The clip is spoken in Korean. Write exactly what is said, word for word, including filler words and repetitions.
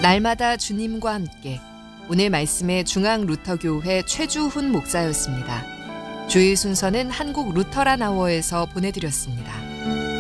날마다 주님과 함께. 오늘 말씀의 중앙루터교회 최주훈 목사였습니다. 주일 순서는 한국 루터란 아워에서 보내드렸습니다.